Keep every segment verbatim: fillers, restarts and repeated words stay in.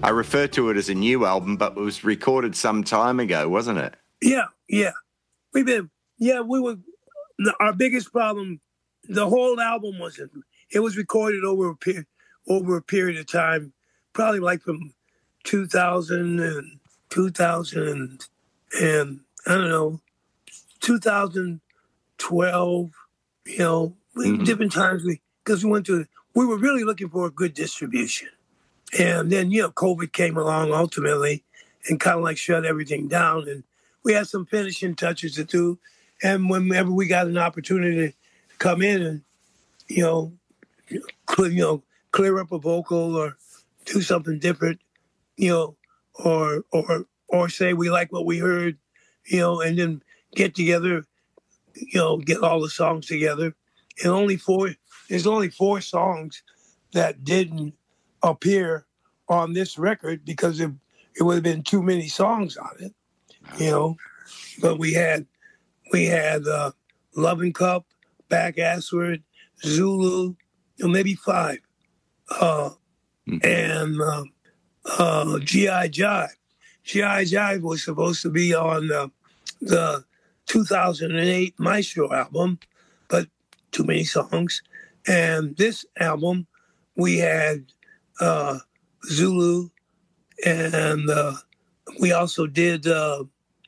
I refer to it as a new album, but it was recorded some time ago, wasn't it? Yeah, yeah. We've been, yeah, we were, our biggest problem, the whole album wasn't, it was recorded over a, per, over a period of time, probably like from two thousand and two thousand and, I don't know, two thousand twelve, you know, mm-hmm. different times we, because we went to, we were really looking for a good distribution. And then, you know, COVID came along ultimately and kind of like shut everything down. And we had some finishing touches to do. And whenever we got an opportunity to come in and, you know, clear, you know, clear up a vocal or do something different, you know, or or or say we like what we heard, you know, and then get together, you know, get all the songs together. And only four, there's only four songs that didn't appear on this record because it, it would have been too many songs on it, you know. But we had we had uh, Loving Cup, Back Assward, Zulu, you know, maybe five, uh, mm-hmm. and uh, uh, G I Jive. G I Jive was supposed to be on uh, the two thousand eight Maestro album, but too many songs. And this album, we had uh, Zulu, and uh, we also did uh,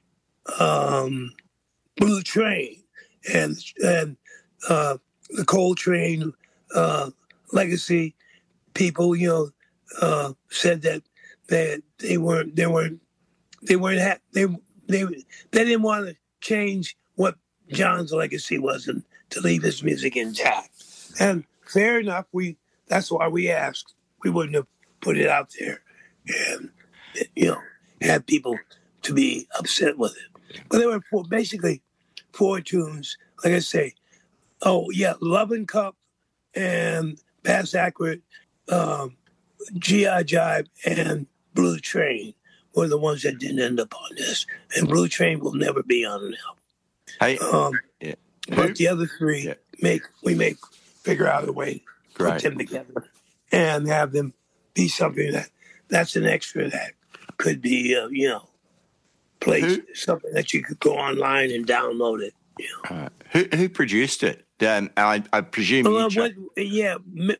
um, Blue Train, and and uh, the Coltrane uh, legacy people, you know, uh, said that they they weren't they weren't they weren't ha- they they they didn't want to change what John's legacy was and to leave his music intact. And fair enough, we that's why we asked. We wouldn't have put it out there and, you know, had people to be upset with it. But there were four, basically four tunes, like I say. Oh, yeah, Lovin' Cup and Bass Accurate, um, G I Jive, and Blue Train were the ones that didn't end up on this. And Blue Train will never be on an album. Hey, um, yeah. But the other three, yeah. make we make figure out a way to Great. put them together and have them be something that that's an extra that could be, uh, you know, placed, who, something that you could go online and download it. You know. uh, who who produced it? Um, I, I presume. Uh, you what, yeah,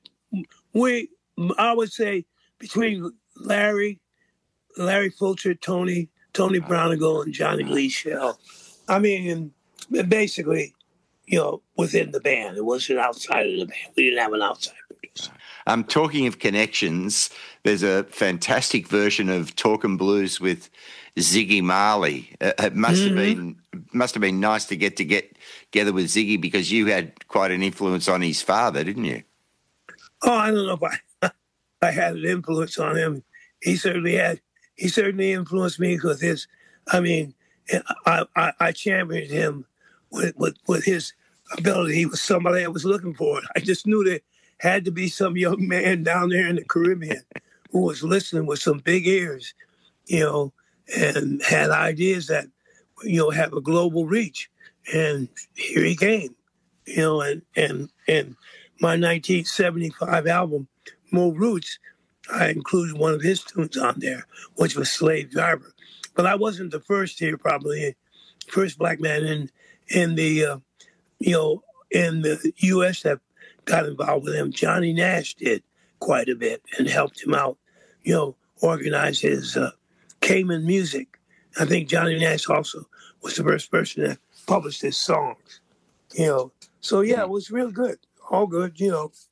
we. I would say between Larry, Larry Fulcher, Tony, Tony Brownigal, and Johnny Lee Shell. I mean, basically, you know, within the band. It wasn't outside of the band. We didn't have an outside producer. Um, talking of connections, there's a fantastic version of Talkin' Blues with Ziggy Marley. Uh, it must mm-hmm. have been must have been nice to get to get together with Ziggy because you had quite an influence on his father, didn't you? Oh, I don't know if I I had an influence on him. He certainly had. He certainly influenced me with his. I mean, I I, I championed him with, with with his ability. He was somebody I was looking for. I just knew there had to be some young man down there in the Caribbean who was listening with some big ears, you know, and had ideas that, you know, have a global reach. And here he came, you know, and and and my nineteen seventy-five album, Mo Roots, I included one of his tunes on there, which was Slave Driver. But I wasn't the first here, probably, first black man in in the, uh, you know, in the U S that got involved with him. Johnny Nash did quite a bit and helped him out, you know, organize his uh, Cayman music. I think Johnny Nash also was the first person that published his songs, you know. So, yeah, it was real good. All good, you know.